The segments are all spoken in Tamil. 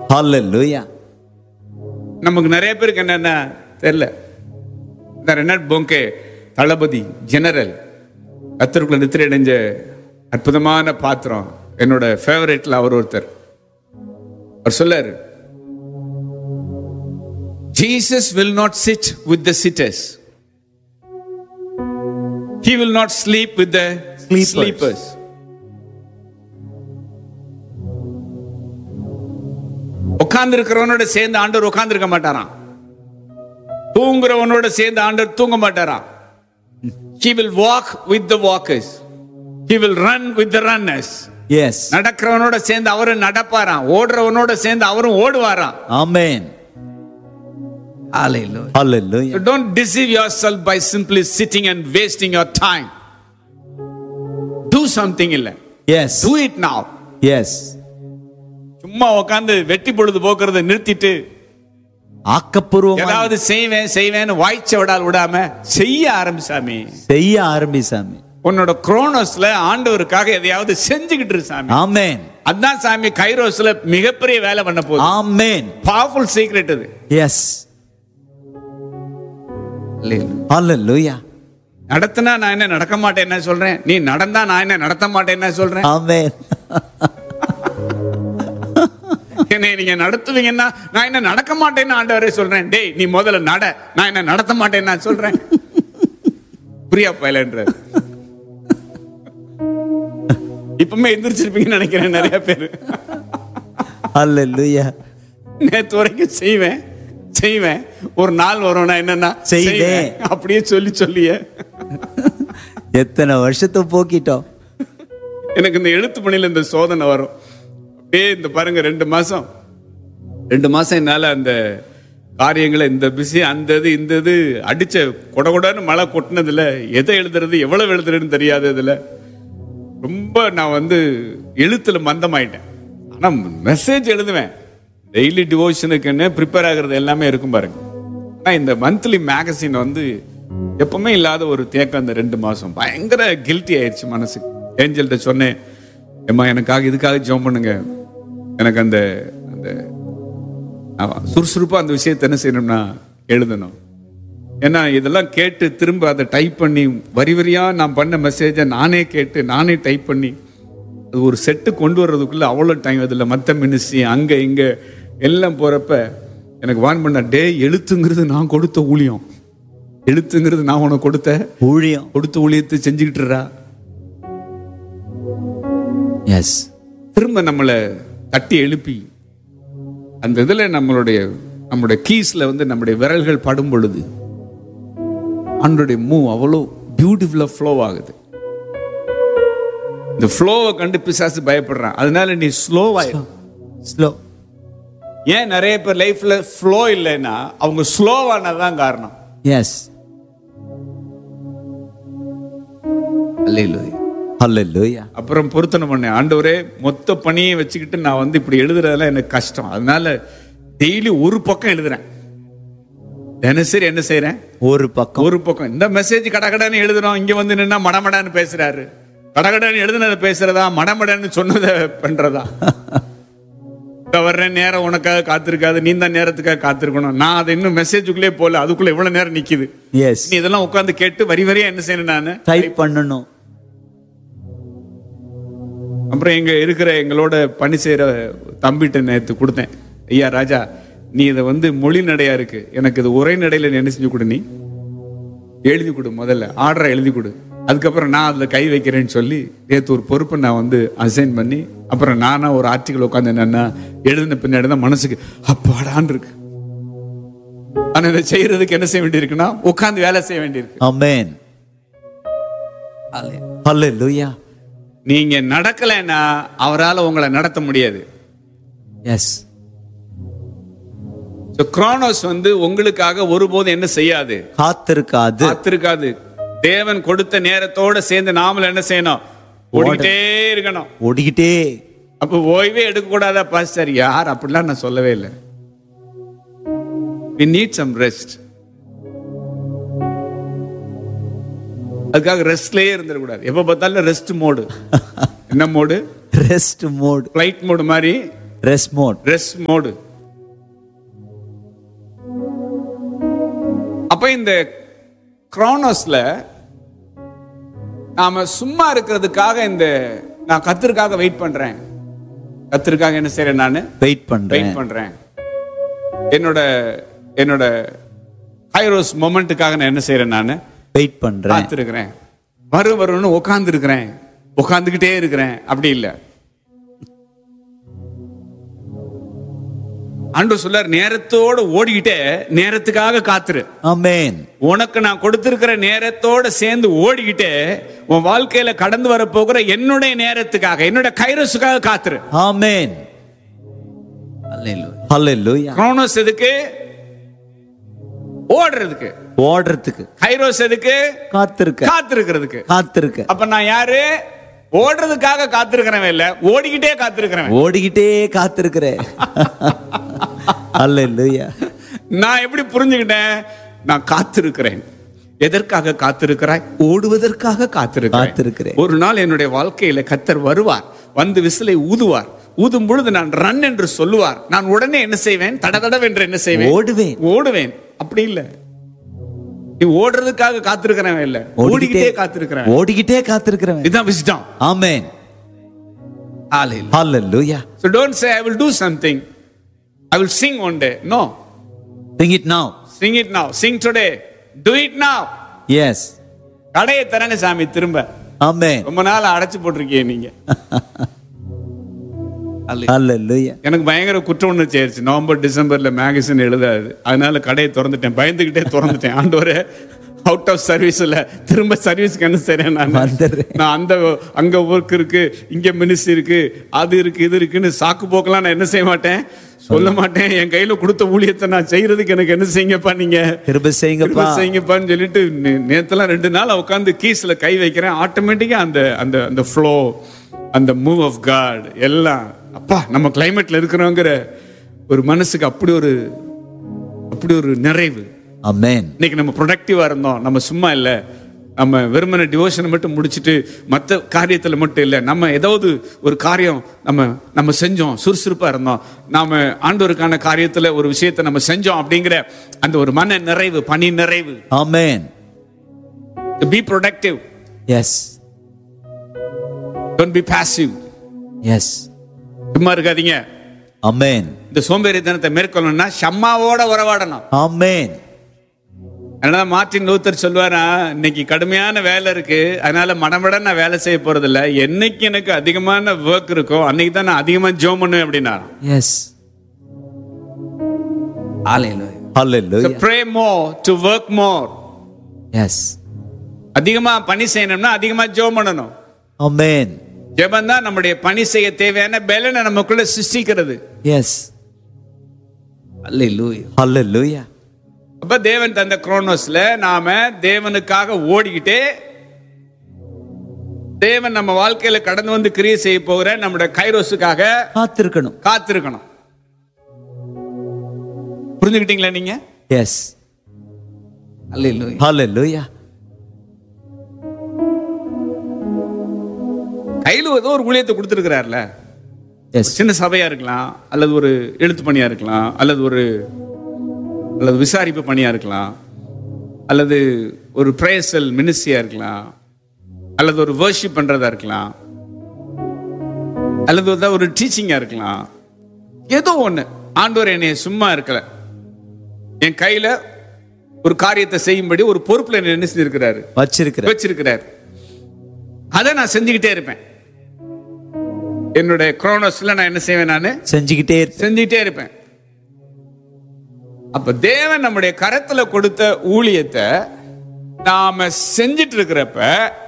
Hallelujah. நமக்கு நிறைய பேருக்கு என்னன்னா தெரியல. இந்த ரெனால்ட் போங்கே தளபதி ஜெனரல் கத்தருக்குள்ள நித்திரை அடைஞ்ச அற்புதமான பாத்திரம், என்னோட ஃபேவரேட்ல அவர் ஒருத்தர். அவர் சொல்லாரு, Jesus will not sit with the sitters. He will not sleep with the sleepers. உட்கார்ந்து இருக்கிறவனோட சேர்ந்து ஆண்டவர் உட்கார்ந்து இருக்க மாட்டாராம். தூங்குறவனோட சேர்ந்து ஆண்டவர் தூங்க மாட்டாராம். He will walk with the walkers. He will run with the runners. Yes. நடக்கிறவனோட சேர்ந்து அவரும் நடப்பாராம், ஓடுறவனோட சேர்ந்து அவரும் ஓடுவாராம். Amen. Hallelujah. Hallelujah. So don't deceive yourself by simply sitting and wasting your time. Do something illa. Yes. Do it now. Yes. சும்மா உட்கார்ந்து வெட்டி பொழுது போக்குறத நிறுத்திட்டு ஆக்கப்பூர்வமா ஏதாவது செய்வேன்னு வாய்ச்ச விடால் விடாம செய்ய ஆரம்பி சாமி. உன்னோட குரோனோஸ்ல ஆண்டவருக்காக எதையாவது செஞ்சுக்கிட்டு இரு சாமி. ஆமென். அதான் சாமி கைரோஸ்ல மிகப்பெரிய வேலை பண்ண போகுது. ஆமென். பவர்ஃபுல் சீக்ரெட் இது. எஸ். ஹalleluya. நடத்தினா நான் என்ன நடக்க மாட்டேன் என்ன சொல்றேன், நீ நடந்தா நான் என்ன நடத்த மாட்டேன் என்ன சொல்றேன். ஆமென். என்னை நீங்க நடத்துவீங்கன்னா நான் என்ன நடக்க மாட்டேன்னு ஆண்டவரே சொல்றேன். டேய் நீ முதல்ல நட, நான் என்ன நடத்த மாட்டேன்னு நான் சொல்றேன். புரியா பயலன்ற இப்பமே எந்திரிச்சிருப்பீங்கன்னு நினைக்கிறேன் நிறைய பேர். ஹalleluya. நேத்து வரைக்கும் செய்வேன் ஒரு நாள் வரும் நான் என்னன்னா செய்வேன் அப்படியே சொல்லியே எத்தனை வருஷத்தை போக்கிட்டோம். எனக்கு இந்த எழுத்து பணியில இந்த சோதனை வரும். அப்படியே இந்த பாருங்க 2 மாசம் என்னால அந்த காரியங்களை இந்த பிஸி அந்த இந்த இது அடிச்ச கொடன்னு மழை கொட்டினதுல எதை எழுதுறது எவ்வளவு எழுதுறதுன்னு தெரியாததுல ரொம்ப நான் எழுத்துல மந்தமாயிட்டேன். ஆனா மெசேஜ் எழுதுவேன், டெய்லி டிவோஷனுக்குன்னு ப்ரிப்பேர் ஆகுறது எல்லாமே இருக்கும் பாருங்க. ஆனா இந்த மந்த்லி மேகசின் எப்பவுமே இல்லாத ஒரு தேக்கம். அந்த 2 மாசம் பயங்கர கில்ட்டி ஆயிடுச்சு மனசுக்கு. ஏஞ்சல்கிட்ட சொன்னேன், ஏம்மா எனக்காக இதுக்காக ஜெபம் பண்ணுங்க, எனக்கு அந்த சுறுசுறுப்பா அந்த விஷயத்தை என்ன செய்யணும்னா எழுதணும். ஏன்னா இதெல்லாம் கேட்டு திரும்ப அதை டைப் பண்ணி வரி வரியா நான் பண்ண மெசேஜை நானே கேட்டு நானே டைப் பண்ணி அது ஒரு செட்டு கொண்டு வர்றதுக்குள்ள அவ்வளோ டைம். அதில் மற்ற மினிஸ்ட்ரி அங்கே இங்கே எல்லாம் போகிறப்ப எனக்கு வான் பண்ண, டே எழுத்துங்கிறது நான் கொடுத்த ஊழியம், எழுத்துங்கிறது நான் உனக்கு கொடுத்த ஊழியத்தை செஞ்சுக்கிட்டுறா. எஸ். திரும்ப நம்மளை தட்டி எழுப்பி அந்த இதுல நம்மளுடைய கீஸ்ல நம்முடைய விரல்கள் படும் பொழுது ஆண்டவருடைய மூவ் அவ்வளோ பியூட்டிஃபுல்லா ஃப்ளோ ஆகுது. இந்த ஃப்ளோவை கண்டு பிசாசு பயப்படுறான். அதனால நீ ஸ்லோ. ஏன் நிறைய பேர் லைஃப்ல ஃப்ளோ இல்லைன்னா அவங்க ஸ்லோவானதான் காரணம். எஸ். ஹல்லேலூயா. அப்புறம் பொருத்தனை பண்ணேன், ஆண்டவரே மொத்த பணியை வச்சுக்கிட்டு நான் இப்படி எழுதுறதெல்லாம் எனக்கு கஷ்டம், அதனால டெய்லி ஒரு பக்கம் எழுதுறேன். தினசரி என்ன செய்யறேன், ஒரு பக்கம். இந்த மெசேஜ் கடகடான்னு எழுதுறோம், இங்க நின்னா மடமடான்னு பேசுறாரு. கடகடான்னு எழுதுனதை பேசுறதா, மடமடான்னு சொன்னதை பண்றதா? வர்ற நேரம் உனக்காக காத்திருக்காது, நீ தான் நேரத்துக்காக காத்திருக்கணும். நான் அதை இன்னும் மெசேஜுக்குள்ளே போல, அதுக்குள்ள எவ்வளவு நேரம் நிக்குது. நீ இதெல்லாம் உட்கார்ந்து கேட்டு வரி வரியா என்ன செய்யணும், நான் டைப் பண்ணணும். அப்புறம் எங்களோட பணி செய்யற தம்பிட்ட நேற்று கொடுத்தேன், ஐயா ராஜா நீ இதை மொழி நடையா இருக்கு, எனக்கு இது உரை நடையில என்ன செஞ்சு கொடு, நீ எழுதி கொடு, முதல்ல ஆர்டரை எழுதி கொடு, அதுக்கப்புறம் நான் அதுல கை வைக்கிறேன்னு சொல்லி நேற்று ஒரு பொறுப்பை நான் அசைன் பண்ணி அப்புறம் நானா ஒரு ஆர்டிகல் உட்காந்து என்னன்னா எழுதின பின்னாடி தான் மனசுக்கு அப்பாடான் இருக்கு. ஆனா இதை செய்யறதுக்கு என்ன செய்ய வேண்டியிருக்குன்னா உட்காந்து வேலை செய்ய வேண்டியிருக்கு. ஆமென். ஹல்லேலூயா. நீங்க நடக்கலைன்னா அவரால் உங்களை நடத்த முடியாது. எஸ். குரோனோஸ் உங்களுக்காக ஒருபோதும் என்ன செய்யாது, காத்திருக்காது. தேவன் கொடுத்த நேரத்தோட சேர்ந்து நாமல என்ன செய்யணும், ஓடிக்கிட்டே. அப்ப ஓய்வே எடுக்க கூடாதா பாஸ்டர்? யார் அப்படிலாம் நான் சொல்லவே இல்லை. We need some rest. அதுக்காக ரெஸ்ட்லயே இருந்துடக்கூடாது. எப்ப பார்த்தாலும் ரெஸ்ட் மோடு. என்ன mode? Rest mode. Flight mode மாதிரி ரெஸ்ட் மோட். Rest mode. அப்ப இந்த குரோனோஸ்ல நாம சும்மா இருக்கிறதுக்காக நான் கர்த்தருக்காக வெயிட் பண்றேன். கர்த்தருக்காக என்ன செய்றேன்? நான் வெயிட் பண்றேன். என்னோட கைரோஸ் மொமெண்ட்டுக்காக நான் என்ன செய்றேன்? நான் வெயிட் பண்றேன், காத்திருக்கிறேன். வரும்னு உட்கார்ந்து இருக்கிறேன், உட்கார்ந்துகிட்டே இருக்கிறேன். அப்படி இல்லை. ஆண்டவர் சொல்றார், நேரத்தோட ஓடிக்கிட்டே நேரத்துக்காக காத்துரு. ஆமென். உனக்கு நான் கொடுத்திருக்கிற நேரத்தோட சேர்ந்து ஓடிக்கிட்டே உன் வாழ்க்கையில கடந்து வர போகிற என்னுடைய நேரத்துக்காக, என்னோட கைரோஸுக்காக காத்துரு. ஆமென். ஹல்லேலூயா. குரோனோஸ் எதுக்கு? ஓடுறதுக்கு. கைரோஸ் எதுக்கு? காத்திருக்கிறதுக்கு. அப்ப நான் யாரு? ஓடுறதுக்காக காத்திருக்கிறவன் இல்ல, ஓடிக்கிட்டே காத்திருக்கிறேன். ஹல்லேலூயா. நான் எப்படி புரிஞ்சுக்கிட்டேன்? நான் காத்திருக்கிறேன். எதற்காக காத்திருக்கிறாய்? ஓடுவதற்காக காத்திருக்கிறேன். ஒரு நாள் என்னுடைய வாழ்க்கையில கர்த்தர் வருவார், வந்து விசிலை ஊதுவார். ஊதும் பொழுது நான் ரன் என்று சொல்லுவார். நான் உடனே என்ன செய்வேன்? தடதடவென்று என்ன செய்வேன்? ஓடுவேன். அப்படி இல்ல, நீ ஓடுறதுக்காக காத்திருக்கிறவன் இல்ல, ஓடிக்கிட்டே காத்திருக்கிறவன். இதுதான் wisdom. Amen. Hallelujah. So don't say I will do something, I will sing one day. No. Sing it now. Sing today. Do it now. Yes. கடையை தரங்க சாமி திரும்ப. ஆமென். ரொம்ப நாள் அடைச்சு போட்டிருக்கீங்க நீங்க. Hallelujah. எனக்கு பயங்கர குற்ற உணர்ச்சி ஆயிடுச்சு. நவம்பர் டிசம்பர்ல மேகசின் எழுதாது, அதனால கடையை திறந்துட்டேன். பயந்துகிட்டே திறந்துட்டேன். ஆண்டவரே, அவுட் ஆஃப் சர்வீஸ்ல திரும்ப சர்வீஸ்க்கு என்ன செய்றேன்? நான் அங்க ஒர்க் இருக்கு, இங்க மினிஸ்ட்ரி இருக்கு, அது இருக்கு, இது இருக்குன்னு சாக்கு போக்கெல்லாம் நான் என்ன செய்ய மாட்டேன், சொல்ல மாட்டேன். என் கையில கொடுத்த ஊழியத்தை நான் செய்யறதுக்கு எனக்கு என்ன செய்யுங்கப்பா, நீங்க திரும்ப செய்யுங்கப்பான்னு சொல்லிட்டு நேத்தெல்லாம் 2 நாள் உட்காந்து கீஸ்ல கை வைக்கிறேன். ஆட்டோமேட்டிக்கா அந்த ஃப்ளோ, அந்த மூவ் ஆஃப் காட் எல்லாம், அப்பா நம்ம கிளைமேட்ல இருக்கிறோங்கிற ஒரு மனசுக்கு அப்படி ஒரு நிறைவு. ஆமென். இன்னைக்கு நம்ம ப்ரொடக்டிவா இருந்தோம். நம்ம சும்மா இல்ல, நம்ம வெறுமனே டிவோஷனை மட்டும் முடிச்சுட்டு மற்ற காரியத்துல மட்டும் இல்ல, நம்ம ஏதாவது ஒரு காரியம் நம்ம செஞ்சோம், சுறுசுறுப்பா இருந்தோம், நாம ஆண்டவருக்கான காரியத்துல ஒரு விஷயத்தை நம்ம செஞ்சோம் அப்படிங்கிற அந்த ஒரு மன நிறைவு, பணி நிறைவு. ஆமென். Be productive. Yes. Don't be passive. Yes. சும்மா இருக்காதீங்க. ஆமென். இந்த சோம்பேறித்தனத்தை மேற்கொள்ளணும்னா ஷம்மாவோட உறவாடணும். ஆமென். அதனால மார்ட்டின் லூத்தர் சொல்வாரா, இன்னைக்கு கடுமையான வேலை இருக்கு, அதனால மடமட நான் வேலை செய்ய போறது இல்ல, என்னைக்கு எனக்கு அதிகமான ஒர்க் இருக்கோ அன்னைக்கு தான் நான் அதிகமா ஜெபம் பண்ணுவேன் அப்படின்னா. Yes. Hallelujah. So pray more to work more. Yes. அதிகமா பணி செய்யணும்னா அதிகமா ஜெபம் பண்ணணும். ஆமென். ஜெபம் தான் நம்முடைய பணி செய்ய தேவையான பலனை நமக்குள்ள சிருஷ்டிக்கிறது. Yes. Hallelujah. அப்ப தேவன் தந்த குரோனோஸ்ல நாம தேவனுக்காக ஓடிக்கிட்டே, தேவன் நம்ம வாழ்க்கையில கடந்து வந்து கிரியை செய்ய போகிற நம்முடைய கைரோஸுக்காக காத்திருக்கணும். புரிஞ்சுக்கிட்டீங்களா நீங்க? Yes. Hallelujah. கையில ஏதோ ஒரு ஊழியத்தை கொடுத்திருக்கிறார்ல, சின்ன சபையா இருக்கலாம், அல்லது ஒரு எழுத்து பணியா இருக்கலாம், அல்லது விசாரிப்பு பணியா இருக்கலாம், அல்லது ஒரு பிரேசல் மினிஸ்ட்ரியா இருக்கலாம், அல்லது ஒரு வர்ஷிப் பண்றதா இருக்கலாம், அல்லது ஒரு டீச்சிங்கா இருக்கலாம். ஏதோ ஒண்ணு. ஆண்டவர் என்னை சும்மா இருக்கல, என் கையில ஒரு காரியத்தை செய்யும்படி ஒரு பொறுப்புல என்ன செஞ்சிருக்கிறாரு, வச்சிருக்கிறாரு. அதை நான் செஞ்சுக்கிட்டே இருப்பேன். என்னுடைய குரோனோஸ்ல நான் என்ன செய்வேன்? நான் செஞ்சுக்கிட்டே இருப்பேன். அப்ப தேவன் நம்முடைய கரத்துல கொடுத்த ஊழியத்தை நாம செஞ்சிட்டு இருக்கிறப்ப,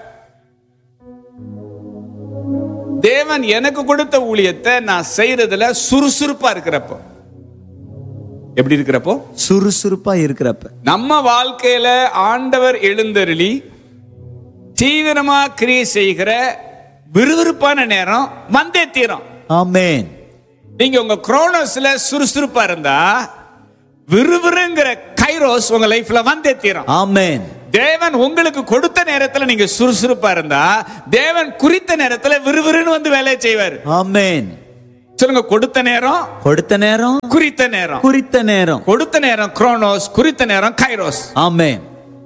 தேவன் எனக்கு கொடுத்த ஊழியத்தை நான் செய்யறதுல சுறுசுறுப்பா இருக்கிறப்போ, எப்படி இருக்கிறப்போ? சுறுசுறுப்பா இருக்கிறப்ப நம்ம வாழ்க்கையில ஆண்டவர் எழுந்தருளி தீவிரமா கிரியை செய்கிற விறுவிறுப்பான நேரம் வந்தே தீரும். ஆமென். நீங்க உங்க குரோனோஸ்ல சுறுசுறுப்பா இருந்தா விறுவிறுங்கிற கைரோஸ் உங்க லைஃப்ல வந்தே தீரும். ஆமென். தேவன் உங்களுக்கு கொடுத்த நேரத்துல நீங்க சுறுசுறுப்பா இருந்தா தேவன் குறித்த நேரத்துல விறுவிறுன்னு வந்து வேலையை செய்வார். ஆமென். சொல்லுங்க, கொடுத்த நேரம், கொடுத்த நேரம், குறித்த நேரம். குறித்த நேரம். கொடுத்த நேரம் குரோனோஸ், குறித்த நேரம் கைரோஸ். ஆமென்.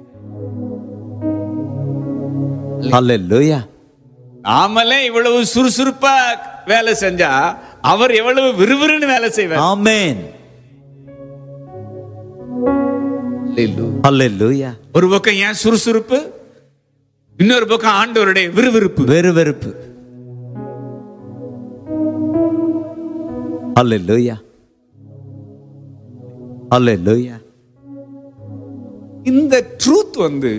ஹல்லேலூயா. நாமளே இவ்வளவு சுறுசுறுப்பா வேலை செஞ்சா அவர் எவ்வளவு விறுவிறுன்னு வேலை செய்வார். ஆமென். ஹல்லேலூயா. ஒரு பக்கம் ஏன் சுறுசுறுப்பு, இன்னொரு பக்கம் ஆண்டவருடைய விறுவிறுப்பு, வெறுவெறுப்பு. ஹல்லேலூயா. ஹல்லேலூயா. இந்த ட்ரூத்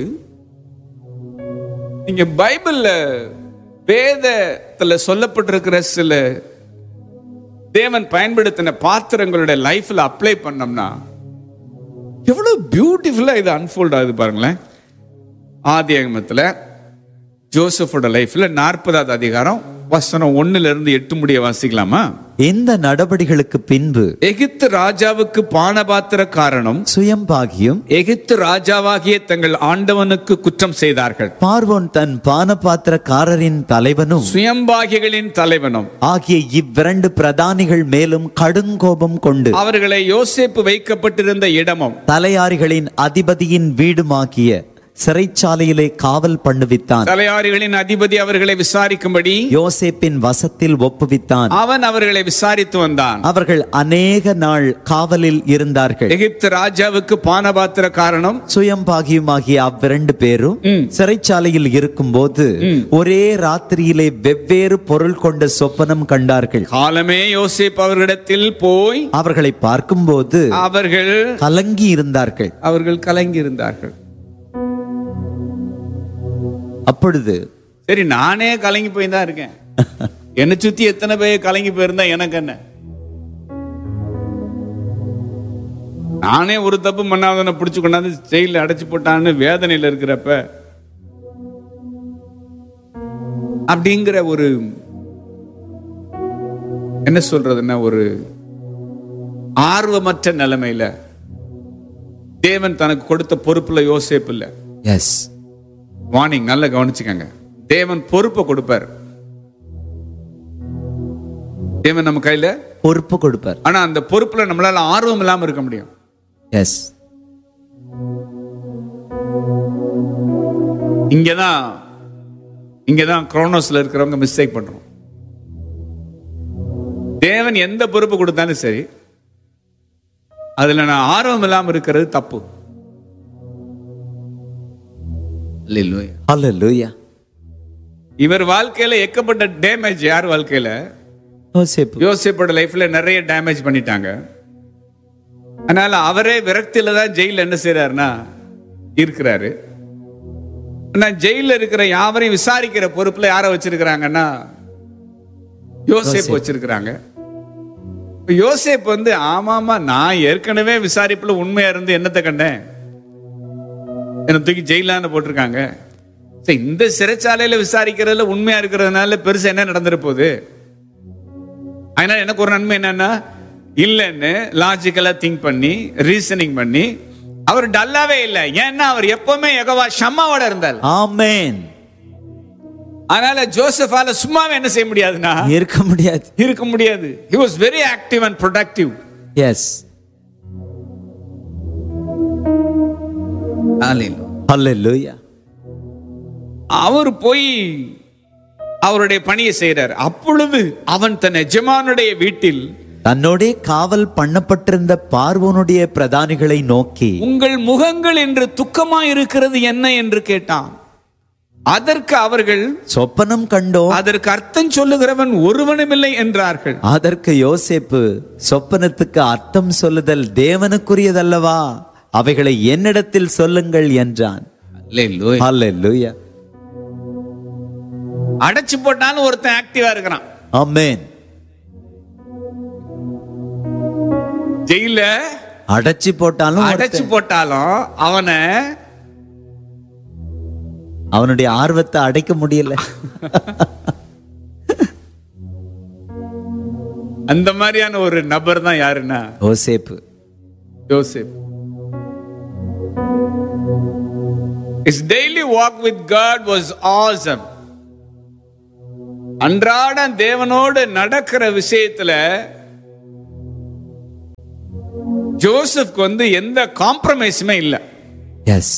நீங்க பைபிள்ல வேதத்துல சொல்லப்பட்டிருக்கிற சில தேவன் பயன்படுத்தின பாத்திரங்களுடைய லைஃப்ல அப்ளை பண்ணோம்னா எவ்வளவு பியூட்டிஃபுல்லா இது அன்ஃபோல்ட் ஆகுது பாருங்களேன். ஆதியாகமத்துல ஜோசப்போட லைஃப்ல 40வது அதிகாரம் வசனம் 1-8 முடிய வாசிக்கலாமா? இந்த நடபடிகளுக்கு பின்பு எகிப்து ராஜாவுக்கு பானபாத்திரக்காரனும் சுயம்பாகியும் எகிப்து ராஜாவாகிய தங்கள் ஆண்டவனுக்கு குற்றம் செய்தார்கள். பார்வோன் தன் பானபாத்திரக்காரரின் தலைவனும் சுயம்பாகிகளின் தலைவனும் ஆகிய இவ்விரண்டு பிரதானிகள் மேலும் கடுங்கோபம் கொண்டு அவர்களை யோசேப்பு வைக்கப்பட்டிருந்த இடமும் தலையாரிகளின் அதிபதியின் வீடுமாகிய சிறைச்சாலையிலே காவல் பண்ணுவித்தான். தலையாரிகளின் அதிபதி அவர்களை விசாரிக்கும்படி யோசேப்பின் வசத்தில் ஒப்புவித்தான். அவன் அவர்களை விசாரித்து வந்தான். அவர்கள் அநேக நாள் காவலில் இருந்தார்கள். எகிப்து ராஜாவுக்கு பானபாத்திரக்காரனும் சுயம்பாகியுமாகிய அவ்விரண்டு பேரும் சிறைச்சாலையில் இருக்கும்போது ஒரே ராத்திரியிலே வெவ்வேறு பொருள் கொண்ட சொப்பனம் கண்டார்கள். காலமே யோசேப்பு அவர்களிடத்தில் போய் அவர்களை பார்க்கும்போது அவர்கள் கலங்கி இருந்தார்கள். அப்பொழுது சரி, நானே கலங்கி போய் தான் இருக்கேன். என்னை சுத்தி எத்தனை பேர் கலங்கி போயிருந்தா எனக்கு என்ன? நானே ஒரு தப்பு பண்ணாதவனை பிடிச்சு கொண்டாந்து ஜெயில அடைச்சு போட்டான்னு வேதனையில இருக்கிறப்ப அப்படிங்கிற ஒரு என்ன சொல்றதுன்னா ஒரு ஆர்வமற்ற நிலைமையில தேவன் தனக்கு கொடுத்த பொறுப்புல யோசேப்பு இல்ல. எஸ், வார்னிங், நல்லா கவனிச்சுக்கங்க. தேவன் பொறுப்பை கொடுப்பார். தேவன் நம்ம கையில பொறுப்பு கொடுப்பார். ஆனா அந்த பொறுப்புல நம்மளால ஆர்வம் இல்லாம இருக்க முடியும். எஸ், இங்கதான் குரோனோஸ்ல இருக்கிறவங்க மிஸ்டேக் பண்றோம். தேவன் எந்த பொறுப்பு கொடுத்தாலும் சரி, அதுல நான் ஆர்வம் இல்லாம இருக்கிறது தப்பு. ஹல்லேலூயா. இவர் வாழ்க்கையில எக்கப்பட்ட டேமேஜ். யார் வாழ்க்கையில? யோசேப்போட லைஃப்ல நிறைய டேமேஜ் பண்ணிட்டாங்க. அதனால அவரே விரக்தியில தான் ஜெயில என்ன செய்யறாருன்னா இருக்கிறாரு. ஆனா ஜெயில இருக்கிற யாவரையும் விசாரிக்கிற பொறுப்புல யாரை வச்சிருக்கிறாங்கன்னா யோசேப்பு வச்சிருக்கிறாங்க. யோசேப்பு ஆமாமா, நான் ஏற்கனவே விசாரிப்புல உண்மையா இருந்து என்னத்தை கண்டேன், என்ன தூக்கி ஜெயிலான்னு போட்டிருக்காங்க. இந்த சிறைச்சாலையில விசாரிக்கிறதுல உண்மையா இருக்கிறதுனால பெருசா என்ன நடந்துற போகுது? அதனால எனக்கு ஒரு நன்மை என்னன்னா இல்லைன்னு லாஜிக்கலா திங்க் பண்ணி ரீசனிங் பண்ணி அவர் டல்லாவே இல்லை. ஏன்னா அவர் எப்பவுமே யெகோவா ஷம்மாவோட இருந்தார். ஆமென். அதனால ஜோசப்பால சும்மாவே என்ன செய்ய முடியாதுன்னா இருக்க முடியாது. He was very active and productive. Yes. Hallelujah. அவர் போய் அவருடைய பணியை செய்கிறார். அப்பொழுது அவன் தன் எஜமானுடைய வீட்டில் தன்னோடே காவல் பண்ணப்பட்டிருந்த பார்வோனுடைய பிரதானிகளை நோக்கி, உங்கள் முகங்கள் என்று துக்கமாய் இருக்கிறது என்ன என்று கேட்டான். அதற்கு அவர்கள், சொப்பனம் கண்டோம், அதற்கு அர்த்தம் சொல்லுகிறவன் ஒருவனும் இல்லை என்றார்கள். அதற்கு யோசேப்பு, சொப்பனத்துக்கு அர்த்தம் சொல்லுதல் தேவனுக்குரியதல்லவா, அவைகளை என்னிடத்தில் சொல்லுங்கள் என்றான். ஹல்லேலூயா. அடைச்சு போட்டாலும் ஒருத்தன் ஆக்டிவா இருக்கிறான். ஆமென். ஜெயில அடைச்சு போட்டாலும் அவனுடைய ஆர்வத்தை அடைக்க முடியல. அந்த மாதிரியான ஒரு நபர் தான் யாருன்னா யோசேப்பு. His daily walk with God was awesome. அன்றாட தேவனோடு நடக்கிற விஷயத்துல ஜோசப்க்கு எந்த காம்ப்ரமைஸுமே இல்ல. எஸ்.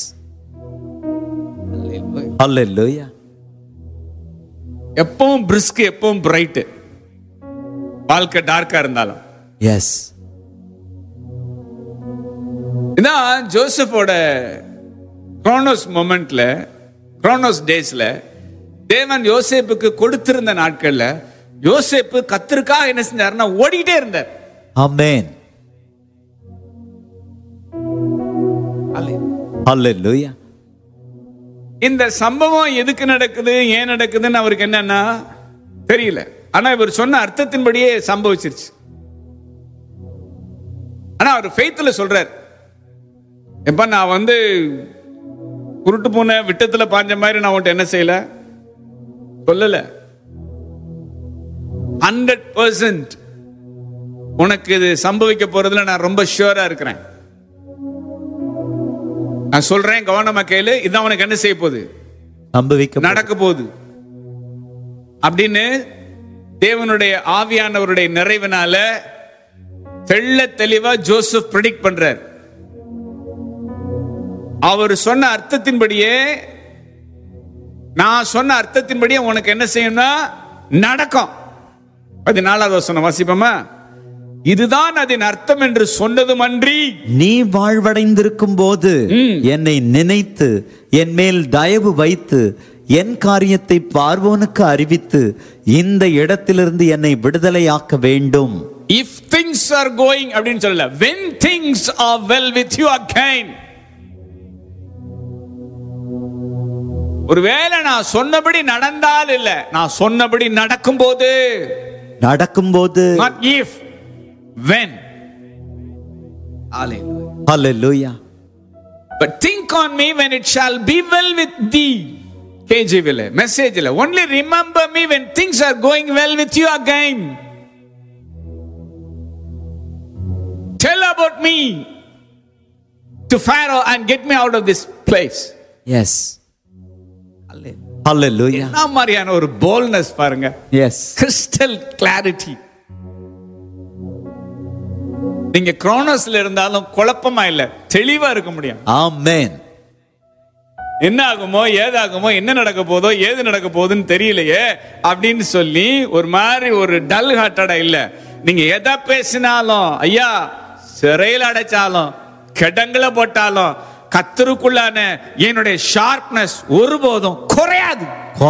ஹல்லேலூயா. எப்பவும் பிரிஸ்க், எப்பவும் பிரைட், வாழ்க்கை டார்க்கா இருந்தாலும். எஸ். இதான் ஜோசப்போட குரோனோஸ் மொமெண்ட்ல, குரோனோஸ் டேஸ்ல தேவன் யோசேப்புக்கு கொடுத்திருந்த நாட்கள்ல யோசேப்பு கர்த்தருக்காக என்ன செஞ்சாருன்னா ஓடிக்கிட்டே இருந்தார். ஆமென். ஹல்லேலூயா. இந்த சம்பவம் எதுக்கு நடக்குது, ஏன் நடக்குதுன்னு அவருக்கு என்னன்னா தெரியல. ஆனா இவர் சொன்ன அர்த்தத்தின்படியே சம்பவிச்சிருச்சு. ஆனா அவர் ஃபெய்த்ல சொல்றார், எப்ப நான் குருட்டு பூனை விட்டத்துல பாஞ்ச மாதிரி நான் உன்ட்ட என்ன செய்யல சொல்லல. 100% உனக்கு இது சம்பவிக்க போறதுல நான் ரொம்ப ஷூரா இருக்கிறேன். நான் சொல்றேன், கவனமா கேளு, இதான் உனக்கு என்ன செய்ய போகுது, சம்பவிக்க நடக்க போகுது அப்படின்னு தேவனுடைய ஆவியானவருடைய நிறைவினால தெள்ள தெளிவா ஜோசப் பிரெடிக்ட் பண்றார். அவர் சொன்ன அர்த்தத்தின்படியே, நான் சொன்ன அர்த்தத்தின்படியே உனக்கு என்ன செய்யணும்னா நடக்கும். 14வது வசனம் வாசிப்போமா? இதுதான் அதன் அர்த்தம் என்று சொன்னதும் அன்றி, நீ வாழ்வடைந்திருக்கும் போது என்னை நினைத்து என் மேல் தயவு வைத்து என் காரியத்தை பார்வோனுக்கு அறிவித்து இந்த இடத்திலிருந்து என்னை விடுதலையாக்க வேண்டும். if things are going அப்படின்னு சொல்லல, when things are well with you again. ஒருவேளை நான் சொன்னபடி நடந்தால் இல்ல, நான் சொன்னபடி நடக்கும்போது, not if, when. Hallelujah. But think on me when it shall be well with thee. KJV message la, only remember me when things are going well with you again. Tell about me to Pharaoh and get me out of this place. Yes. Hallelujah. என்ன மாதிரியான ஒரு boldness பாருங்க. Yes. Crystal clarity. நீங்க குரோனோஸ்ல இருந்தாலும் குழப்பமா இல்ல, தெளிவா இருக்க முடியும். ஆமென். என்ன ஆகுமோ, ஏதாகுமோ, என்ன நடக்க போதோ, ஏது நடக்க போகுதுன்னு தெரியலையே அப்படின்னு சொல்லி ஒரு மாதிரி ஒரு டல் ஹார்ட்டடா இல்ல. நீங்க எதை பேசினாலும், ஐயா சிறையில் அடைச்சாலும், கிடங்குல போட்டாலும், கர்த்தருக்குள்ளான என்னுடைய ஷார்ப்னஸ் ஒருபோதும் குறையாது.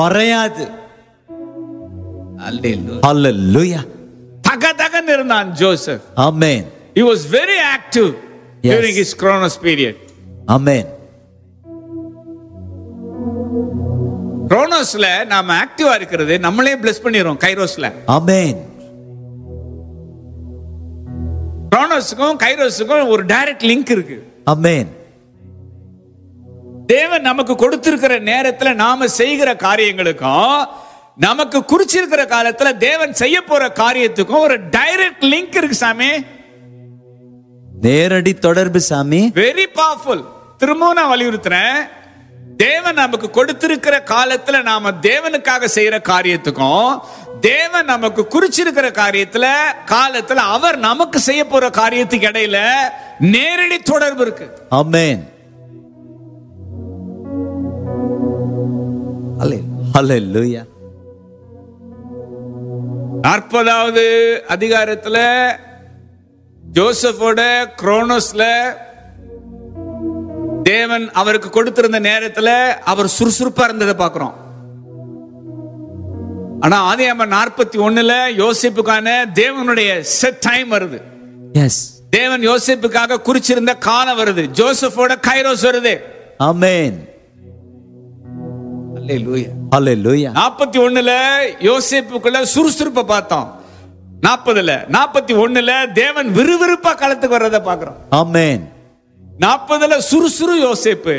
Hallelujah. தகதகன்னு இருந்தான் Joseph. Amen. He was very active during his Chronos period. Amen. குரோனோஸ்ல நாம ஆக்டிவா இருக்கிறது நம்மளே பிளஸ் பண்ணிரோம். கைரோஸ்ல Amen. குரோனோஸ்க்கும் கைரோஸ்க்கும் ஒரு டைரக்ட் லிங்க் இருக்கு. Amen. தேவன் நமக்கு கொடுத்திருக்கிற நேரத்துல நாம செய்கிற காரியங்களுக்கும், நமக்கு குறிச்சிருக்கிற காலத்துல தேவன் செய்ய போற காரியத்துக்கும் ஒரு டைரக்ட் லிங்க் இருக்கு சாமி. நேரடி தொடர்பு சாமி. Very powerful. திரும்பவும் நான் வலியுறுத்துறேன், தேவன் நமக்கு கொடுத்திருக்கிற காலத்துல நாம தேவனுக்காக செய்யற காரியத்துக்கும், தேவன் நமக்கு குறிச்சிருக்கிற காலத்துல அவர் நமக்கு செய்ய போற காரியத்துக்கு இடையில நேரடி தொடர்பு இருக்கு. ஆமென். Hallelujah. 40வது அதிகாரத்துல ஜோசப்போட குரோனோஸ்ல தேவன் அவருக்கு கொடுத்திருந்த நேரத்துல அவர் சுறுசுறுப்பா இருந்ததை பார்க்கிறோம். ஆனா ஆதியாகமம் 41ல யோசேப்புக்கான தேவனுடைய செட் டைம் வருது. எஸ். தேவன் யோசேப்புக்காக குறிச்சிருந்த காலம் வருது. ஜோசப்போட கைரோஸ் வருது. ஆமென். அல்லேலூயா. Hallelujah. 41ல யோசேப்புக்குள்ள சுறுசுறுப்பை பார்த்தோம். 41ல தேவன் விறுவிறுப்பா களத்துக்கு வர்றதை பார்க்கிறோம். ஆமென். 40ல சுறுசுறு யோசேப்பு,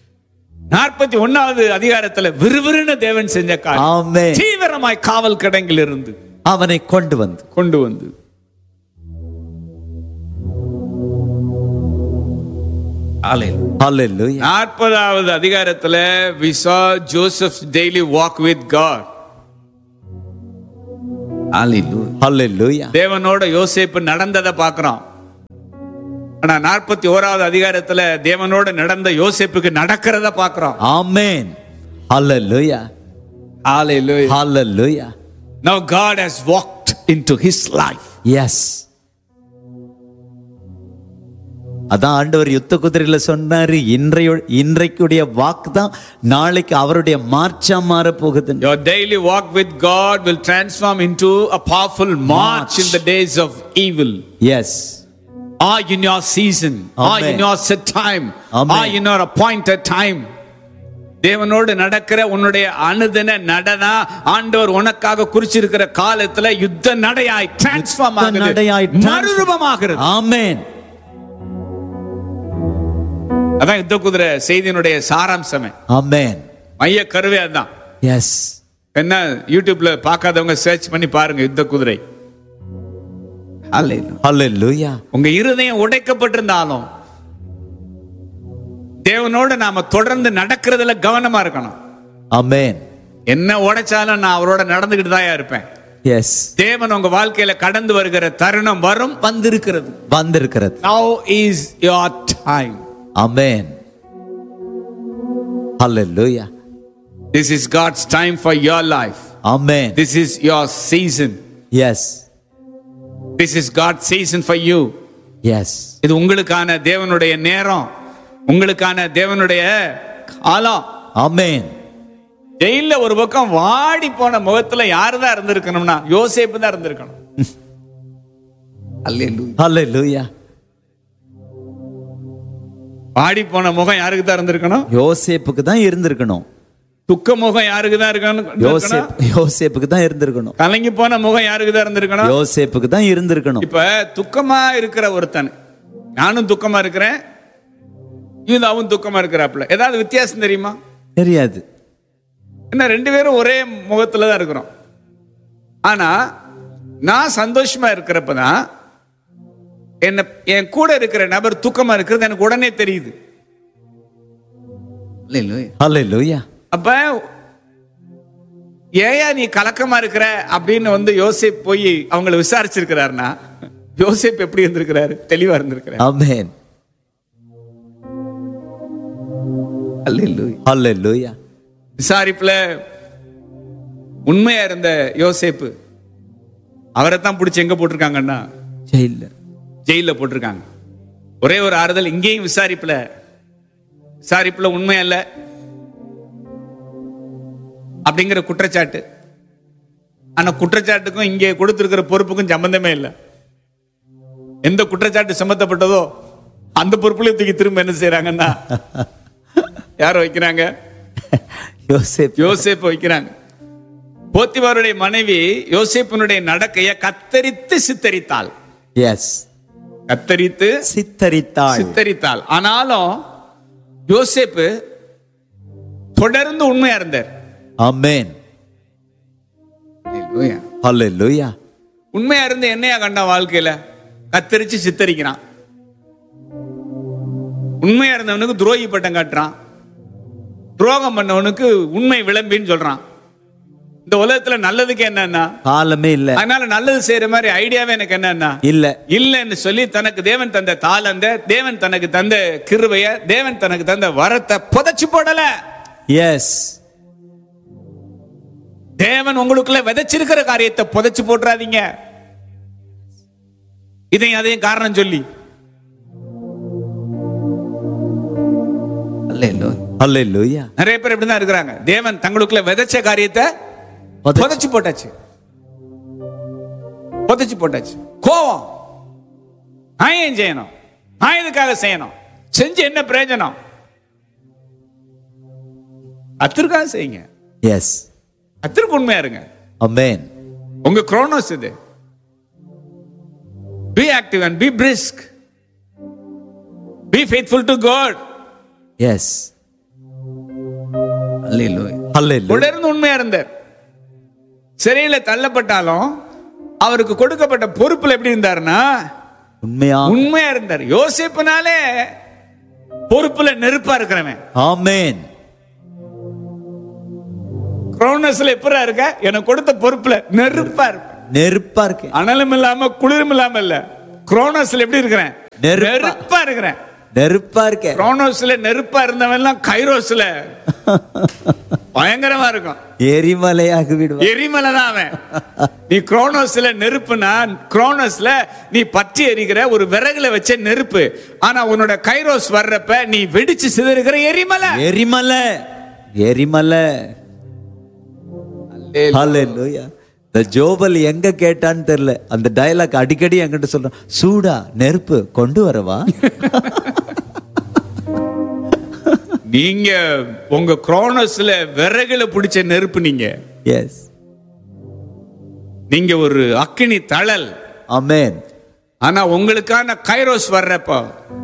41வது அதிகாரத்துல விறுவிறுன்னு தேவன் செஞ்ச காரியம். ஆமென். தீவிரமாய் காவல் கிடங்கில் இருந்து அவனை கொண்டு வந்து Hallelujah. 40வது அதிகாரத்துல we saw Joseph's daily walk with God. ஹalleluya. தேவனோட யோசேப்பு நடந்ததை பார்க்கிறோம். ஆனா 41வது அதிகாரத்துல தேவனோட நடந்த யோசேப்புக்கு நடக்கிறத பார்க்கிறோம். ஆமென். ஹalleluya. Hallelujah. Hallelujah. Now God has walked into his life. Yes. அதான் ஆண்டவர் யுத்த குதிரையில சொன்னாரு, இன்றைக்குடைய வாக்கு தான் நாளைக்கு அவருடைய மார்ச்சா மாற போகுது. Your daily walk with God will transform into a powerful march in the days of evil. Yes. Are in your season, are in your set time, are in your appointed time. தேவனோடு நடக்கிற உன்னுடைய அனுதின நடனா ஆண்டவர் உனக்காக குறிச்சிருக்கிற காலத்துல யுத்த நடையாய் டிரான்ஸ்ஃபார்ம் ஆகுது, மறுரூபமாகிறது. ஆமென். அதான் யுத்த குதிரை செய்தியினுடைய சாராம்சமே. ஆமென். மைய கருவே அதான். எஸ். என்ன யூடியூப்ல பார்க்காதவங்க சர்ச் பண்ணி பாருங்க யுத்த குதிரை. ஹalleluya. உங்க இருதயம் உடைக்கப்பட்டிருந்தாலும் தேவனோட நாம தொடர்ந்து நடக்கிறதுல கவனமா இருக்கணும். ஆமென். என்ன உடைச்சாலும் நான் அவரோட நடந்துகிட்டு தான் இருப்பேன். எஸ். தேவன் உங்க வாழ்க்கையில கடந்து வருகிற தருணம் வரும், வந்திருக்கிறது. Now is your time. Amen. Hallelujah. This is God's time for your life. Amen. This is your season. Yes. This is God's season for you. Yes. இது உங்களுக்கான தேவனுடைய நேரம், உங்களுக்கான தேவனுடைய காலம். Amen. ஜெயில ஒரு பக்கம் வாடி போன முகத்துல யாருதான் இருந்திருக்கணும்னா யோசேப்பு தான் இருந்திருக்கணும். Hallelujah. வாடி போன முகம் யாருக்கு தான் இருந்திருக்கணும்? யோசேப்புக்கு தான் இருந்திருக்கணும். துக்க முகம் யாருக்கு தான் இருக்கணும்? யோசேப்புக்கு தான் இருந்திருக்கணும். கலங்கி போன முகம் யாருக்கு தான் இருந்திருக்கணும்? யோசேப்புக்கு தான் இருந்திருக்கணும். இப்ப துக்கமா இருக்கிற ஒருத்தன், நானும் துக்கமா இருக்கிறேன், யூதாவும் துக்கமா இருக்கிறாப்ல, ஏதாவது வித்தியாசம் தெரியுமா? தெரியாது. என்ன ரெண்டு பேரும் ஒரே முகத்துல தான் இருக்கிறோம். ஆனா நான் சந்தோஷமா இருக்கிறப்பதான் என்ன என் கூட இருக்கிற நபர் துக்கமா இருக்கிறது எனக்கு உடனே தெரியுது. ஹalleluya. அப்ப ஏயா நீ கலக்கமா இருக்கிற அப்படின்னு யோசேப் போய் அவங்களை விசாரிச்சிருக்கிறாருன்னா யோசேப் எப்படி இருந்திருக்கிறாரு? தெளிவா இருந்திருக்கிறார். ஆமென். ஹalleluya. விசாரிப்புல உண்மையா இருந்த யோசேப்பு அவரை தான் பிடிச்சி எங்க போட்டிருக்காங்கன்னா ஜெயில போட்டிருக்காங்க. ஒரே ஒரு ஆறுதல், இங்கேயும் விசாரிப்புல உண்மையா இல்ல அப்படிங்கிற குற்றச்சாட்டு. ஆனா குற்றச்சாட்டுக்கும் இங்கே கொடுத்திருக்கிற பொறுப்புக்கும் சம்பந்தமே இல்லை. எந்த குற்றச்சாட்டு சுமத்தப்பட்டதோ அந்த பொறுப்புலையும் தூக்கி திரும்ப என்ன செய்யறாங்கன்னா யார வைக்கிறாங்க? யோசேப்பு வைக்கிறாங்க. போத்திபாருடைய மனைவி யோசேப்பினுடைய நடக்கைய கத்தரித்து சித்தரித்தாள். எஸ், கத்தரித்து சித்தரித்தாள். ஆனாலும் யோசேப்பு தொடர்ந்து உண்மையா இருந்தார். ஆமென். ஹல்லேலூயா. உண்மையா இருந்து என்னையா கண்ட வாழ்க்கையில கத்தரிச்சு சித்தரிக்கிறான். உண்மையா இருந்தவனுக்கு துரோகி பட்டம் காட்டுறான். துரோகம் பண்ணவனுக்கு உண்மை விளம்பின்னு சொல்றான். இந்த உலகத்துல நல்லதுக்கு என்னன்னா காலமே இல்ல. அதனால நல்லது செய்யற மாதிரி ஐடியாவே எனக்கு என்னன்னா இல்லன்னு சொல்லி தனக்கு தேவன் தந்த தாளந்த, தேவன் தனக்கு தந்த கிருபைய, தேவன் தனக்கு தந்த வரத்தை புதைச்சு போடல. எஸ், தேவன் உங்களுக்குள்ள விதைச்சிருக்கிற காரியத்தை புதைச்சு போட்டுறாதீங்க. இதையும் அதையும் காரணம் சொல்லி. அல்லேலூயா. நிறைய பேர் இப்படிதான் இருக்கிறாங்க. தேவன் தங்களுக்குள்ள விதைச்ச காரியத்தை புதைச்சு போட்டாச்சு. கோவம், நான் ஏன் செய்யணும், நான் எதுக்காக செய்யணும், செஞ்சு என்ன பிரயோஜனம்? கர்த்தருக்காக செய்யுங்க. எஸ், கர்த்தருக்கு உண்மையா இருங்க. ஆமென். உங்க குரோனோஸ் இது. Be active and be brisk. Be faithful to God. Yes. Hallelujah. Hallelujah. தொடர்ந்து உண்மையா இருந்தார். சிறையில தள்ளப்பட்டாலும் அவருக்கு கொடுக்கப்பட்ட பொறுப்புல எப்படி இருந்தாருன்னா உண்மையா இருந்தார். யோசேப்புனாலே பொறுப்புல நெருப்பா இருக்கிறவன். ஆமென். குரோனோஸ்ல எப்பரா இருக்க? எனக்கு கொடுத்த பொறுப்புல நெருப்பா இருப்பேன். நெருப்பா இருக்கேன். அனலும் இல்லாம குளிரும் இல்லாம இல்ல. குரோனோஸ்ல எப்படி இருக்கிறேன்? நெருப்பா இருக்கிறேன். நெருப்பா இருக்கேன். குரோனோஸ்ல நெருப்பா இருந்தவன் எல்லாம் கைரோஸ்ல பயங்கரமா இருக்கும். எரிமலையாக விடுவான். எரிமலை தான் அவன். நீ குரோனோஸ்ல நெருப்புனா, குரோனோஸ்ல நீ பற்றி எரிகிற ஒரு விறகுல வச்ச நெருப்பு. ஆனா உன்னோட கைரோஸ் வர்றப்ப நீ வெடிச்சு சிதறுகிற எரிமலை. எரிமலை, எரிமலை. ஹல்லேலூயா. இந்த ஜோபல் எங்க கேட்டான்னு தெரியல, அந்த டயலாக் அடிக்கடி என்கிட்ட சொல்றான். சூடா நெருப்பு கொண்டு வரவா? நீங்க உங்க குரோனோஸ்ல விறகுல பிடிச்ச நெருப்பு. நீங்க ஒரு அக்கினி தழல். ஆமென். ஆனா உங்களுக்கான கைரோஸ் வர்றப்போ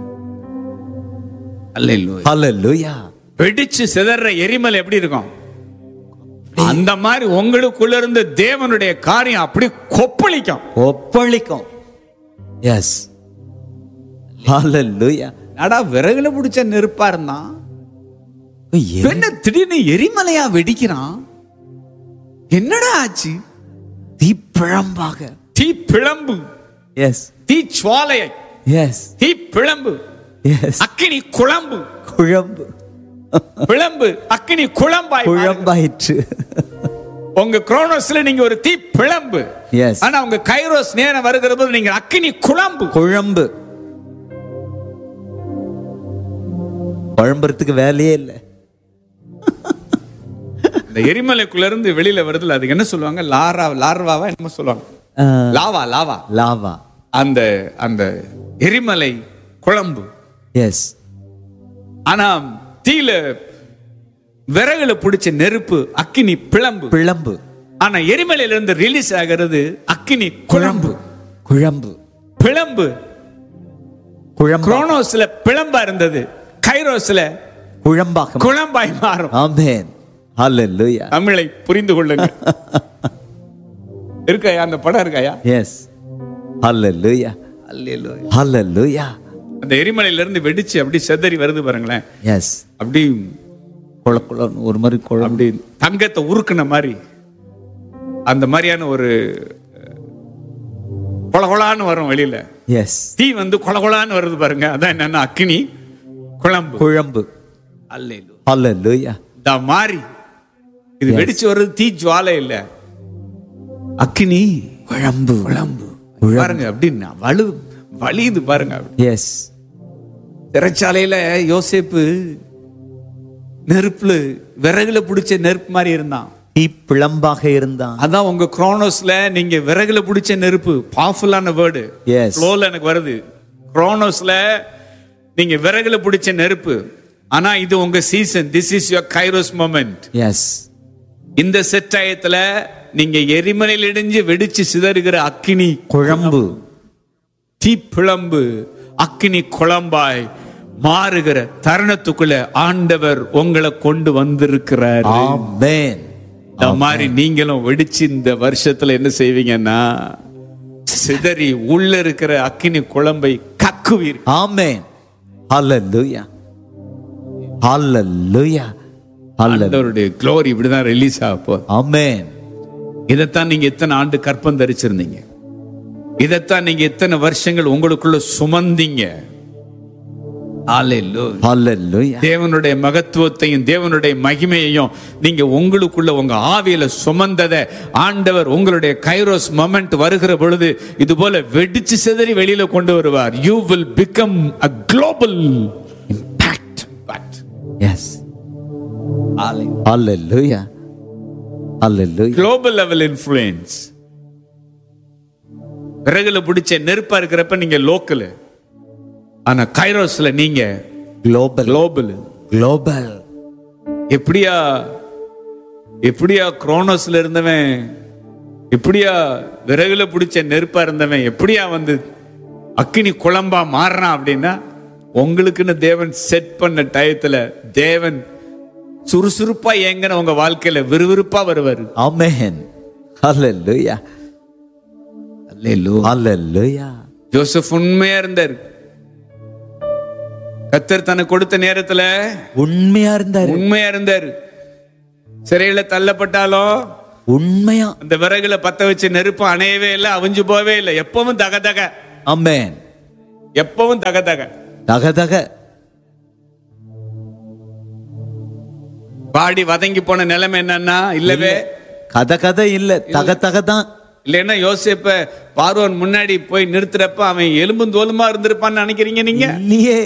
ஹல்லேலூயா, வெடிச்சு சிதற எரிமலை எப்படி இருக்கும்? அந்த மாதிரி உங்களுக்குள்ள இருந்து தேவனுடைய காரியம் அப்படி கொப்பளிக்கும். ஒப்பளிக்கும். எஸ், ஹல்லேலூயா. நடா விறகுல பிடிச்ச நெருப்பா இருந்தான், என்ன திடீர்னு எரிமலையா வெடிக்கிறான்? என்னடா ஆச்சு? தீப்பிழம்பாக. தீ பிழம்பு. எஸ். தீ சுவாலையை. எஸ். தீ பிழம்பு. எஸ். அக்கினி குழம்பு. குழம்பு. பிழம்பு அக்கினி குழம்பாய் குழம்பாயிற்று. உங்க குரோனோஸ்ல நீங்க ஒரு தீ பிழம்பு. எஸ். ஆனா உங்க கைரோஸ் நேரம் வருகிற போது நீங்க அக்கினி குழம்பு. குழம்பு. குழம்புறதுக்கு வேலையே இல்லை. இந்த எரிமலைக்குள்ள இருந்து வெளியில வருதுல, அதுக்கு என்ன சொல்லுவாங்க? லார்வாவா என்ன சொல்லுவாங்க? லாவா. லாவா. லாவா. அந்த அந்த எரிமலை குழம்பு. எஸ். ஆனா தீல விறகுல பிடிச்ச நெருப்பு அக்கினி பிழம்பு. பிழம்பு. ஆனா எரிமலையில இருந்து ரிலீஸ் ஆகிறது அக்கினி குழம்பு. குழம்பு. பிழம்பு. குழம்பு. குரோனோஸ்ல பிழம்பா இருந்தது, கைரோஸ்ல குழம்பாக குழம்பாய் மாறும். ஆமென். ஹல்லேலூயா. தமிழை புரிந்து கொள்ளுங்க. இருக்காயா அந்த படம்? இருக்காயா? எஸ். ஹல்லேலூயா. அல்லேலூயா. ஹல்லேலூயா. அந்த எரிமலையில இருந்து வெடிச்சு அப்படி செதறி வருது பாருங்களேன். எஸ். அப்படி ஒரு மாதிரி அப்படி தங்கத்தை உருக்குன மாதிரி, அந்த மாதிரியான ஒரு கொலகொலான்னு வரும் வெளியில. எஸ். தீ வந்து கொலகொலான்னு வருது பாருங்க, அதான் என்னன்னா அக்கினி குழம்பு. குழம்பு. அல்லேலூயா. ஹல்லேலூயா. இந்த மாதிரி இது வெடிச்சு வர்றது தீ ஜுவாலை இல்ல, அக்கினி குழம்பு. குழம்பு பாருங்க. அப்படின்னா வலியுது பாருங்க. எஸ். சிறைச்சாலையில யோசேப்பு நெருப்புல விறகுல பிடிச்ச நெருப்பு மாதிரி இருந்தான். தீ பிழம்பாக இருந்தான். அதான் உங்க குரோனோஸ்ல நீங்க விறகுல பிடிச்ச நெருப்பு. பவர்ஃபுல்லான வேர்டு. எஸ். ஃப்ளோல எனக்கு வருது. குரோனோஸ்ல நீங்க விறகுல பிடிச்ச நெருப்பு. ஆனா இது உங்க season. This is your kairos moment. S. இந்த செட்டாயத்துல நீங்க எரிமலையில் இடிஞ்சு வெடிச்சு சிதறுகிற அக்கினி குழம்பு. தீ பிழம்பு அக்கினி குழம்பாய் மாறுகிற தருணத்துக்குள்ள ஆண்டவர் உங்களை கொண்டு வந்திருக்கிறார். ஆமென். இந்த மாதிரி நீங்களும் வெடிச்சு இந்த வருஷத்துல என்ன செய்வீங்கன்னா, சிதறி உள்ள இருக்கிற அக்கினி குழம்பை கக்குவீர். ஆமென். ஹல்லேலூயா. ஹல்லேலூயா. ஆண்டவருடைய glory இப்படிதான் ரிலீஸ் ஆக போகுது. ஆமென். இதைத்தான் நீங்க எத்தனை ஆண்டு கற்பம் தரிச்சிருந்தீங்க. இதைத்தான் நீங்க எத்தனை வருஷங்கள் உங்களுக்குள்ள சுமந்தீங்க. ஹல்லேலூயா. தேவனுடைய மகத்துவத்தையும் தேவனுடைய மகிமையையும் நீங்க உங்களுக்குள்ள உங்க ஆவியில சுமந்ததை ஆண்டவர் உங்களுடைய கைரோஸ் மொமெண்ட் வருகிற பொழுது இது போல வெடிச்சு சிதறி வெளியில கொண்டு வருவார். You will become a global impact. S. Hallelujah. Hallelujah. Global level influence. விறகுல பிடிச்ச நெருப்பா இருக்கிறப்ப நீங்க லோக்கல், ஆனா கைரோஸ்ல நீங்க குளோபல். குளோபல். குளோபல். எப்படியா குரோனோஸ்ல இருந்தவன், எப்படியா விறகுல பிடிச்ச நெருப்பா இருந்தவன் எப்படியா வந்து அக்கினி குழம்பா மாறுறான் அப்படின்னா, உங்களுக்குன்னு தேவன் செட் பண்ண டயத்துல தேவன் சுறுசுறுப்பா ஏங்கின உங்க வாழ்க்கையில விறுவிறுப்பா வருவார். ஆமென். ஹல்லேலூயா. ஹல்லேலூயா. ஜோசப் உண்மையா இருந்தார். கர்த்தர் தனக்கு கொடுத்த நேரத்துல உண்மையா இருந்தார். சிறையில தள்ளப்பட்டாலும் உண்மையா அந்த விறகுல பத்த வச்சு நெருப்பு அணையவே இல்லை, அவிஞ்சு போவே இல்லை. எப்பவும் தகதக. ஆமென். எப்பவும் தகதக. தகதக. பாடி வதங்கி போன நிலைமை என்னன்னா இல்லவே கதை இல்ல, தக தான். இல்லைன்னா யோசேப்ப பார்வோன் முன்னாடி போய் நிறுத்துறப்ப அவன் எலும்பும் தோலுமா இருந்திருப்பான்னு நினைக்கிறீங்க நீங்க? இல்லையே.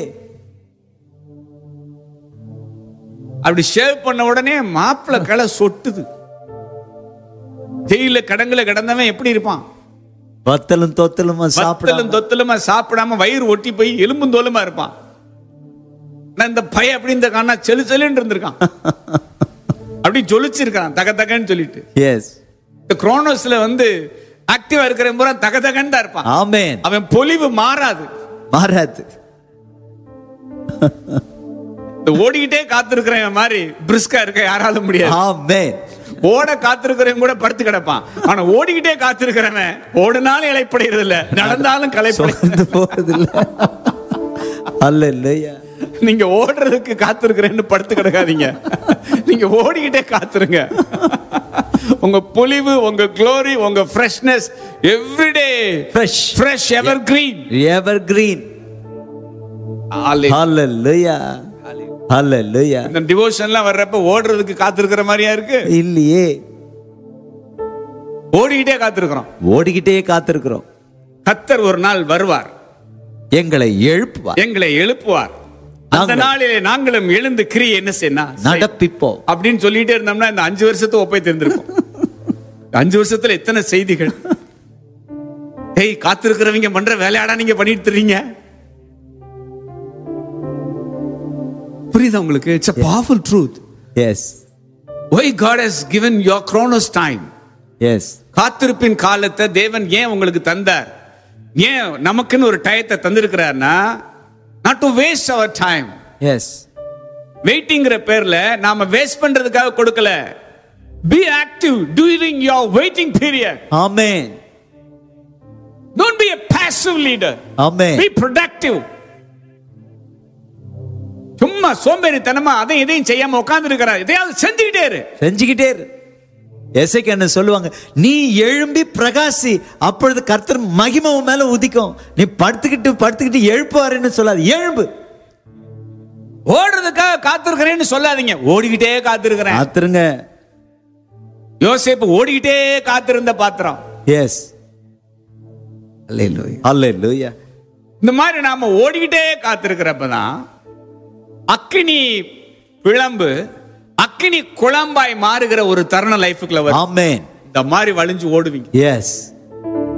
அப்படி ஷேவ் பண்ண உடனே மாப்பிள களை சொட்டுது. ஜெயில கடங்குல கிடந்தவன் எப்படி இருப்பான்? வத்தலும் தொத்தலுமா சாப்பிடாம வயிறு ஒட்டி போய் எலும்பும் தோலுமா இருப்பான். இந்த பையன் அப்படி இந்த காணா செலு செலுன்னு இருந்திருக்கான். அப்படி ஜொலிச்சிருக்கான் தக தகன்னு சொல்லிட்டு. எஸ். இந்த குரோனோஸ்ல வந்து ஆக்டிவா இருக்கிற பூரா தக தகன்னு தான் இருப்பான். ஆமென். அவன் பொலிவு மாறாது. ஓடிக்கிட்டே காத்திருக்கிறவன் மாதிரி பிரிஸ்கா இருக்க யாராலும் முடியாது. ஆமென். ஓட காத்திருக்கிறவன் கூட படுத்து கிடப்பான். ஆனா ஓடிக்கிட்டே காத்திருக்கிறவன் ஓடுனாலும் இளைப்படைகிறது இல்ல, நடந்தாலும் களைப்படைகிறது போறது இல்ல. அல்லேலூயா. நீங்க ஓடுறதுக்கு காத்திருக்கிறேன்னு படுத்து கிடக்காதீங்க. நீங்க ஓடிக்கிட்டே காத்துருங்க. உங்க பொலிவு, உங்க க்ளோரி, உங்க ஃப்ரெஷ்னஸ் எவ்ரிடே ஃப்ரெஷ் எவர்கிரீன். ஹalleluya. ஹalleluya. இந்த டிவோஷன்லாம் வர்றப்ப ஓடுறதுக்கு காத்திருக்கிற மாதிரியா இருக்கு? இல்லையே. ஓடிக்கிட்டே காத்திருக்கிறோம். கர்த்தர் ஒரு நாள் வருவார், எங்களை எழுப்புவார். அந்த நாளிலே நாங்களும் எழுந்து கிரியை என்ன செய்யணும், நடப்பிப்போம் அப்படின்னு சொல்லிட்டே இருந்தோம்னா இந்த 5 வருஷத்தை ஒப்பை தெரிந்திருக்கும். 5 வருஷத்துல எத்தனை செய்திகள். காத்திருக்கிறவங்க பண்ற வேலையாடா நீங்க பண்ணிட்டு இருக்கீங்க. புரியுதா உங்களுக்கு? It's a powerful truth. Yes. Why God has given your chronos time. Yes. காத்திருப்பின் காலத்தை தேவன் ஏன் உங்களுக்கு தந்தார்? ஏன் நமக்குன்னு ஒரு டயத்தை தந்திருக்கிறார்னா, not to waste our time. Yes. வெயிட்டிங்கிற பேர்ல நாம வேஸ்ட் பண்றதுக்காக கொடுக்கல. Be active during your waiting period. Amen. Don't be a passive leader. Amen. Be productive. சும்மா சோம்பேறித்தனமா அதை இதையும் செய்யாம உட்கார்ந்து இருக்கிறார். எதையாவது செஞ்சுக்கிட்டே இரு. எசேக்கியா என்ன சொல்லுவாங்க, நீ எழும்பி பிரகாசி, அப்பொழுது கர்த்தர் மகிமை உன் மேல உதிக்கும். நீ படுத்துக்கிட்டு எழுப்புவாருன்னு சொல்லாது, எழும்பு. ஓடுறதுக்காக காத்திருக்கிறேன்னு சொல்லாதீங்க, ஓடிக்கிட்டே காத்திருங்க. யோசேப்பு ஓடிக்கிட்டே காத்திருந்த பாத்திரம். எஸ். அல்லேலூயா. அல்லேலூயா. இந்த மாதிரி நாம ஓடிக்கிட்டே காத்திருக்கிறப்பதான் அக்கினி பிளம்பு அக்கினி குழம்பாய் மாறுகிற ஒரு தருண லைஃப்க்குள்ள வரும். ஆமென். இந்த மாதிரி வழிஞ்சு ஓடுவீங்க. எஸ்.